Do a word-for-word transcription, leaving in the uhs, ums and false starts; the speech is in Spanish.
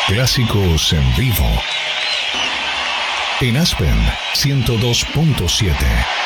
Clásicos en vivo. En Aspen ciento dos punto siete.